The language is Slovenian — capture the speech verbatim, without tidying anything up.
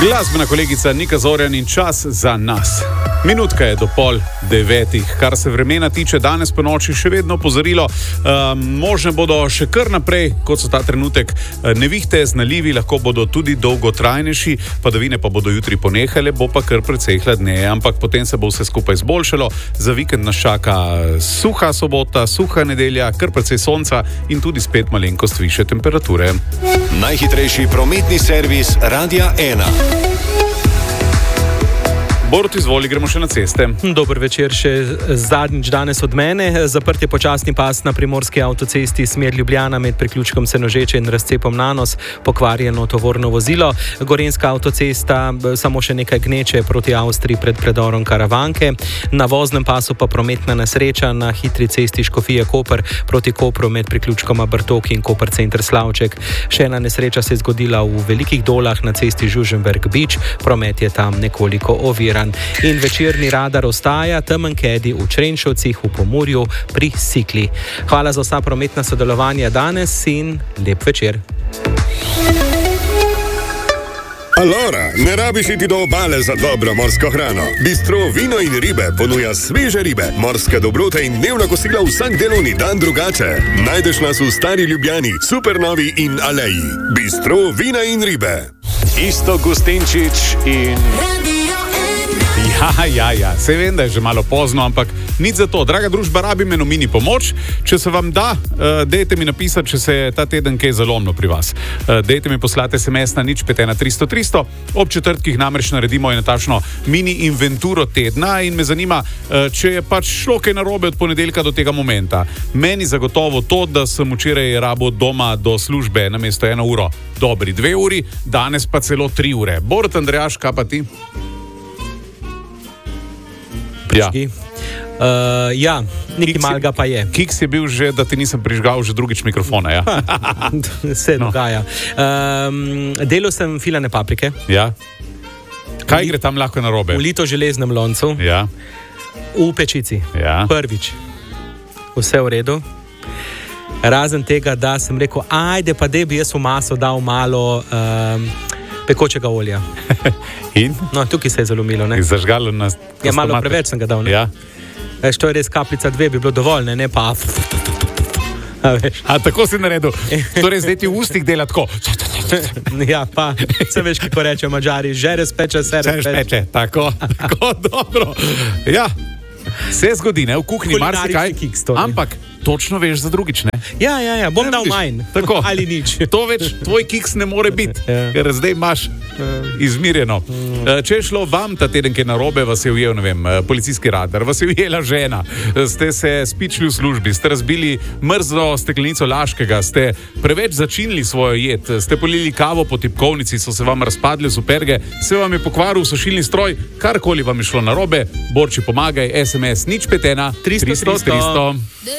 Glasbena kolegica Nika Zorjan in čas za nas. Minutka je do pol devetih, kar se vremena tiče, danes po noči še vedno opozorilo. Um, možne bodo še kar naprej, kot so ta trenutek, nevihte z nalivi, lahko bodo tudi dolgotrajnejši, padavine pa bodo jutri ponehale, bo pa kar precej hladneje, ampak potem se bo vse skupaj zboljšalo. Za vikend nas čaka suha sobota, suha nedelja, kar precej sonca in tudi spet malenkost višje temperature. Najhitrejši prometni servis Radia ena. Borut, izvoli, gremo še na ceste. Dober večer še zadnjič danes od mene. Zaprt je počasni pas na primorski avtocesti smer Ljubljana med priključkom Senožeče in razcepom Nanos, pokvarjeno tovorno vozilo. Gorenjska avtocesta samo še nekaj gneče proti Avstriji pred predorom Karavanke. Na voznem pasu pa prometna nesreča na hitri cesti Škofije Koper proti Kopru med priključkoma Brtoki in Koper center Slavček. Še ena nesreča se je zgodila v Velikih Dolah na cesti Žuženberg Beach. Promet je tam nekoliko oviran. In večerni radar ostaja temen kedi v Črenšovcih v Pomurju pri Sikli. Hvala za vsa prometna sodelovanja danes in lep večer. Alora, ne rabiš iti do obale za dobro morsko hrano. Bistro Vino in ribe ponuja sveže ribe, morske dobrote in dnevna kosila vsak delovni dan drugače. Najdeš nas v Stari Ljubljani, Supernovi in Aleji. Bistro Vina in ribe. Isto Gustinčič in... Ja, ja, ja, se vem, da je že malo pozno, ampak nič za to. Draga družba, rabim eno mini pomoč. Če se vam da, uh, dejte mi napisati, če se je ta teden kaj zalomno pri vas. Uh, dejte mi poslati es em es na nič pet ena tristo tristo. Ob četrtkih namreč naredimo eno takšno mini inventuro tedna in me zanima, uh, če je pač šlo kaj narobe od ponedeljka do tega momenta. Meni zagotovo to, da sem včeraj rabil doma do službe namesto eno uro, dobri dve uri, danes pa celo tri ure. Borut, Andrejaš, kaj pa ti? Ja. Uh, ja, nekaj malega pa je. Kiks je bil že, da ti nisem prižgal že drugič mikrofona, ja? Se no. dogaja. Um, delal sem filane paprike. Ja. Kaj gre tam lahko narobe? V lito železnem loncu. Ja. V pečici. Ja. Prvič. Vse v redu. Razen tega, da sem rekel, ajde pa da bi jaz v maso dal malo... Um, pekočega olja. In? No, tukaj se je zalomilo, ne? Zažgalo nas... Ja, malo preveč sem ga dal, ne? Ja. Veš, to je res kapljica dve, bi bilo dovolj, ne? Ne pa... A, veš. A tako si naredil? Torej, zdaj ti v ustih dela tako... Ja, pa, se veš, kako rečejo Mađari, žere speče, se speče. Se speče, tako, tako, dobro. Ja, se zgodi, ne? V kuhinji marsikaj, ampak točno veš za drugič, ne? Ja, ja, ja, bom dal manj. Tako. Ali nič. To več tvoj kiks ne more biti, ja. Ker zdaj imaš izmirjeno. Če je šlo vam ta teden, kaj narobe, vas je ujel, ne vem, policijski radar, vas je ujela žena, ste se spičili v službi, ste razbili mrzlo steklenico Laškega, ste preveč začinili svojo jed, ste polili kavo po tipkovnici, so se vam razpadle superge, se vam je pokvaril sušilni stroj, karkoli vam je šlo narobe, Borči pomagaj, es em es nič pet ena tristo tristo.